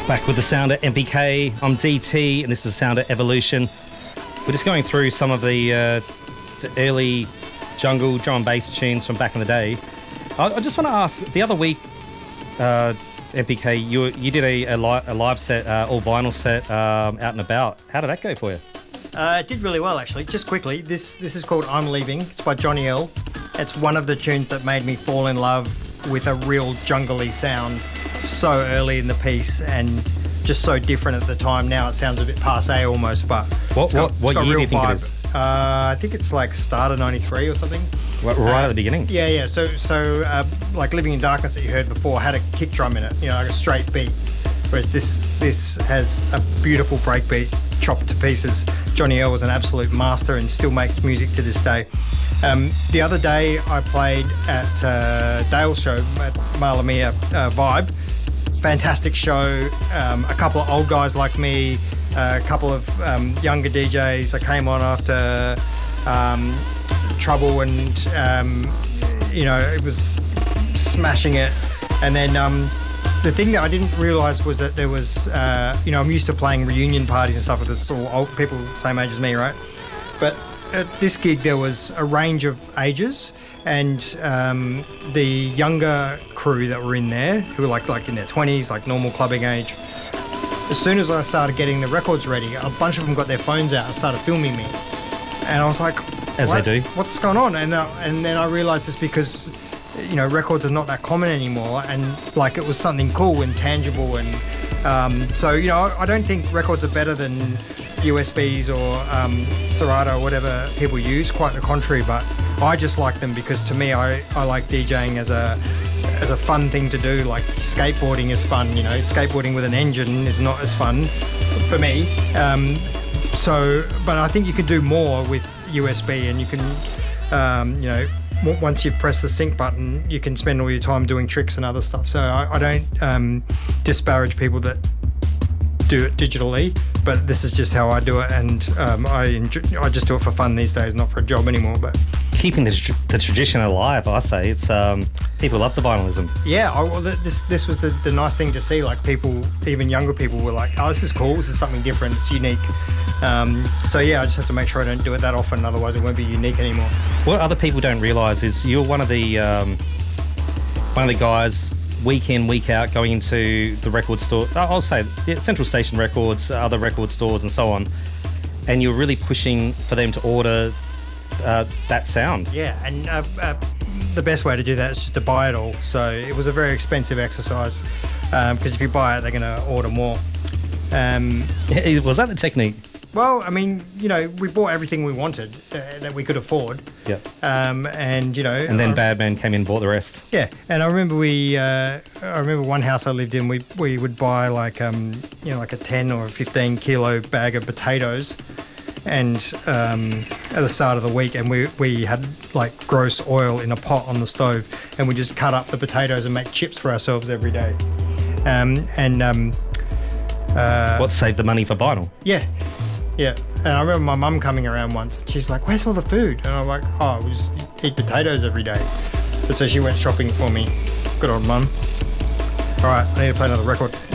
Back with the sound at MPK. I'm DT, and this is the sound at Evolution. We're just going through some of the early jungle drum and bass tunes from back in the day. I just want to ask, the other week, MPK, you did a live set, all vinyl set, out and about. How did that go for you? It did really well, actually. Just quickly, this is called I'm Leaving. It's by Johnny L. It's one of the tunes that made me fall in love with a real jungly sound so early in the piece, and just so different at the time. Now it sounds a bit passé almost, but what year do you think it is? I think it's like start of 93 or something. Right at the beginning? Yeah. So like Living in Darkness that you heard before had a kick drum in it, like a straight beat. Whereas this has a beautiful breakbeat chopped to pieces. Johnny L was an absolute master and still makes music to this day. The other day I played at Dale's show at Malamia Vibe. Fantastic show. A couple of old guys like me, a couple of younger DJs. I came on after Trouble, and it was smashing it. And then the thing that I didn't realise was that there was, I'm used to playing reunion parties and stuff with this all old people same age as me, right? But at this gig there was a range of ages, and the younger crew that were in there, who were like in their 20s, like normal clubbing age, as soon as I started getting the records ready, a bunch of them got their phones out and started filming me. And I was like, as they do, what's going on? And then I realised it's because records are not that common anymore, and like it was something cool and tangible, and so I don't think records are better than USBs or Serato or whatever people use, quite the contrary, but I just like them because to me I like DJing as a fun thing to do. Like skateboarding is fun, skateboarding with an engine is not as fun for me, but I think you can do more with USB, and you can once you've pressed the sync button, you can spend all your time doing tricks and other stuff. So I don't disparage people that do it digitally, but this is just how I do it, and I just do it for fun these days, not for a job anymore. But keeping the tradition alive, I say. It's people love the vinylism. Yeah, this was the nice thing to see. Like people, even younger people, were like, "Oh, this is cool. This is something different. It's unique." So yeah, I just have to make sure I don't do it that often, otherwise it won't be unique anymore. What other people don't realise is you're one of the guys week in, week out going into the record store. I'll say Central Station Records, other record stores, and so on. And you're really pushing for them to order that sound. Yeah, and the best way to do that is just to buy it all. So it was a very expensive exercise because if you buy it, they're going to order more. Was that the technique? Well, I mean, we bought everything we wanted that we could afford. Yeah. And then Badman came in and bought the rest. Yeah, and I remember I remember one house I lived in. We would buy like like a 10 or a 15 kilo bag of potatoes, and at the start of the week, and we had like gross oil in a pot on the stove, and we just cut up the potatoes and make chips for ourselves every day. What saved the money for vinyl? Yeah, and I remember my mum coming around once. She's like, "Where's all the food?" And I'm like, "Oh, we just eat potatoes every day." But so she went shopping for me. Good old mum. All right, I need to play another record.